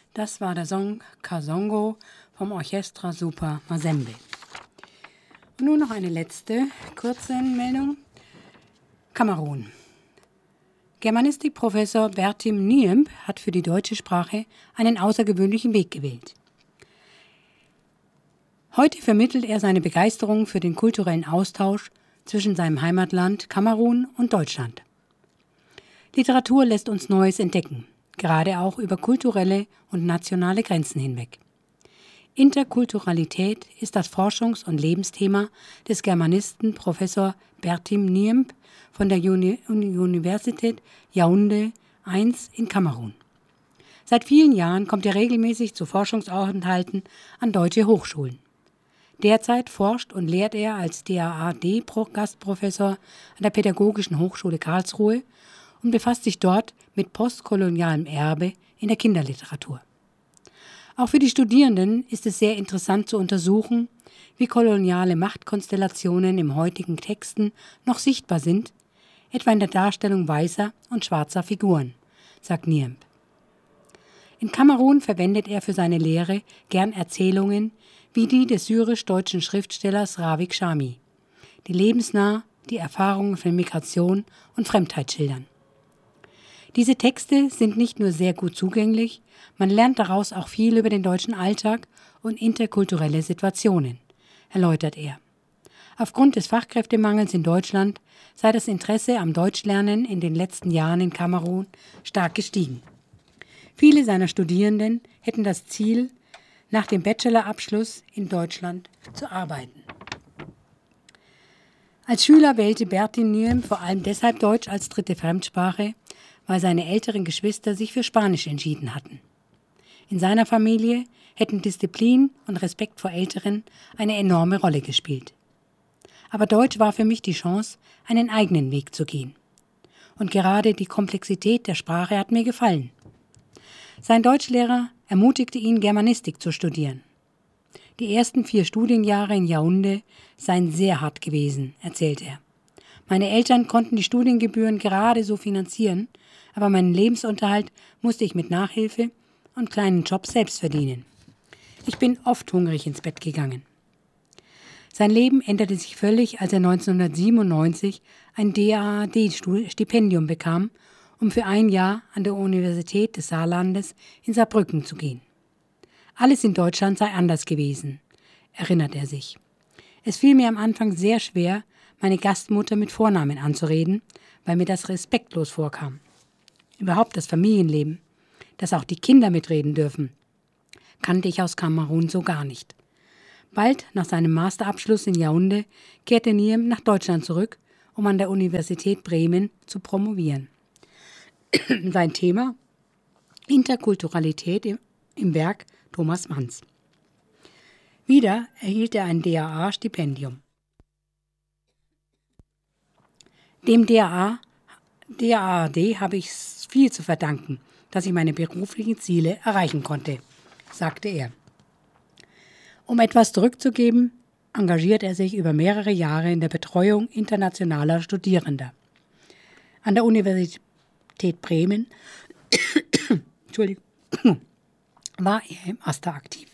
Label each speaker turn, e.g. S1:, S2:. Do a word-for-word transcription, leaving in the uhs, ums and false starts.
S1: Das war der Song Kasongo vom Orchestra Super Mazembe. Und nun noch eine letzte kurze Meldung. Kamerun. Germanistikprofessor Bertim Niemb hat für die deutsche Sprache einen außergewöhnlichen Weg gewählt. Heute vermittelt er seine Begeisterung für den kulturellen Austausch zwischen seinem Heimatland Kamerun und Deutschland. Literatur lässt uns Neues entdecken, gerade auch über kulturelle und nationale Grenzen hinweg. Interkulturalität ist das Forschungs- und Lebensthema des Germanisten Professor Bertim Niemb von der Uni- Universität Yaoundé eins in Kamerun. Seit vielen Jahren kommt er regelmäßig zu Forschungsaufenthalten an deutsche Hochschulen. Derzeit forscht und lehrt er als D A A D-Gastprofessor an der Pädagogischen Hochschule Karlsruhe und befasst sich dort mit postkolonialem Erbe in der Kinderliteratur. Auch für die Studierenden ist es sehr interessant zu untersuchen, wie koloniale Machtkonstellationen im heutigen Texten noch sichtbar sind, etwa in der Darstellung weißer und schwarzer Figuren, sagt Niemb. In Kamerun verwendet er für seine Lehre gern Erzählungen wie die des syrisch-deutschen Schriftstellers Ravik Shami, die lebensnah die Erfahrungen von Migration und Fremdheit schildern. Diese Texte sind nicht nur sehr gut zugänglich, man lernt daraus auch viel über den deutschen Alltag und interkulturelle Situationen, erläutert er. Aufgrund des Fachkräftemangels in Deutschland sei das Interesse am Deutschlernen in den letzten Jahren in Kamerun stark gestiegen. Viele seiner Studierenden hätten das Ziel, nach dem Bachelorabschluss in Deutschland zu arbeiten. Als Schüler wählte Bertim Niemb vor allem deshalb Deutsch als dritte Fremdsprache, weil seine älteren Geschwister sich für Spanisch entschieden hatten. In seiner Familie hätten Disziplin und Respekt vor Älteren eine enorme Rolle gespielt. Aber Deutsch war für mich die Chance, einen eigenen Weg zu gehen. Und gerade die Komplexität der Sprache hat mir gefallen. Sein Deutschlehrer ermutigte ihn, Germanistik zu studieren. Die ersten vier Studienjahre in Yaoundé seien sehr hart gewesen, erzählt er. Meine Eltern konnten die Studiengebühren gerade so finanzieren, aber meinen Lebensunterhalt musste ich mit Nachhilfe und kleinen Jobs selbst verdienen. Ich bin oft hungrig ins Bett gegangen. Sein Leben änderte sich völlig, als er neunzehnhundertsiebenundneunzig ein D A A D-Stipendium bekam, um für ein Jahr an der Universität des Saarlandes in Saarbrücken zu gehen. Alles in Deutschland sei anders gewesen, erinnert er sich. Es fiel mir am Anfang sehr schwer, meine Gastmutter mit Vornamen anzureden, weil mir das respektlos vorkam. Überhaupt das Familienleben, dass auch die Kinder mitreden dürfen, kannte ich aus Kamerun so gar nicht. Bald nach seinem Masterabschluss in Yaoundé kehrte Niemb nach Deutschland zurück, um an der Universität Bremen zu promovieren. Sein Thema: Interkulturalität im, im Werk Thomas Manns. Wieder erhielt er ein D A A-Stipendium. Dem D A A D habe ich viel zu verdanken, dass ich meine beruflichen Ziele erreichen konnte, sagte er. Um etwas zurückzugeben, engagiert er sich über mehrere Jahre in der Betreuung internationaler Studierender. An der Universität Bremen Entschuldigung, war er im Master aktiv.